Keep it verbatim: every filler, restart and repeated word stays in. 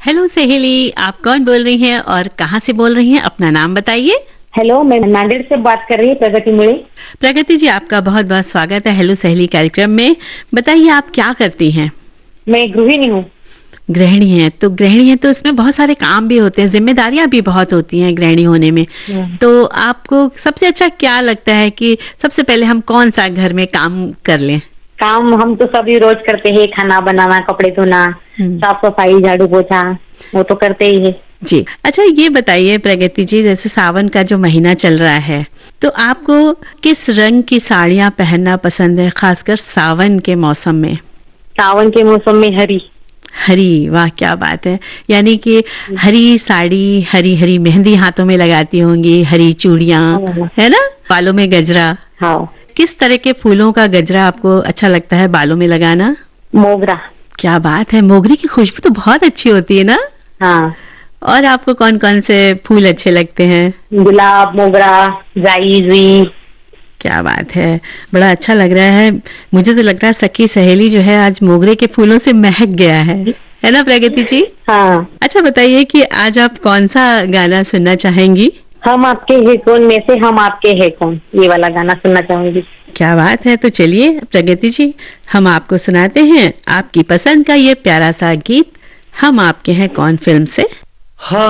Hello सहेली, आप कौन बोल रही हैं और कहाँ से बोल रही हैं? अपना नाम बताइए। हेलो, मैं नांदेड़ से बात कर रही हूँ, प्रगति मुळे। प्रगति जी, आपका बहुत बहुत स्वागत है हेलो सहेली कार्यक्रम में। बताइए, आप क्या करती हैं? मैं गृहिणी हूँ। गृहिणी हैं, तो गृहिणी हैं तो इसमें बहुत सारे काम भी होते हैं, जिम्मेदारियां भी बहुत होती हैं गृहिणी होने में। तो आपको सबसे अच्छा क्या लगता है कि सबसे पहले हम कौन सा घर में काम कर लें? काम हम तो सभी रोज करते हैं, खाना बनाना, कपड़े धोना, साफ सफाई, झाड़ू पोछा, वो तो करते ही है जी। अच्छा, ये बताइए प्रगति जी, जैसे सावन का जो महीना चल रहा है, तो आपको किस रंग की साड़ियाँ पहनना पसंद है, खासकर सावन के मौसम में? सावन के मौसम में हरी। हरी, वाह क्या बात है। यानी कि हरी साड़ी, हरी हरी मेहंदी हाथों में लगाती होंगी, हरी चूड़ियाँ, है ना, बालों में गजरा। हाँ। किस तरह के फूलों का गजरा आपको अच्छा लगता है बालों में लगाना? मोगरा। क्या बात है, मोगरे की खुशबू तो बहुत अच्छी होती है ना। हाँ। और आपको कौन कौन से फूल अच्छे लगते हैं? गुलाब, मोगरा, जाई, जुई। क्या बात है, बड़ा अच्छा लग रहा है। मुझे तो लग रहा है सखी सहेली जो है आज मोगरे के फूलों से महक गया है है ना प्रगति जी? हाँ। अच्छा बताइए कि आज आप कौन सा गाना सुनना चाहेंगी? हम आपके है कौन में से हम आपके है कौन, ये वाला गाना सुनना चाहूंगी। क्या बात है, तो चलिए प्रगति जी, हम आपको सुनाते हैं आपकी पसंद का ये प्यारा सा गीत, हम आपके हैं कौन फिल्म से। हाँ।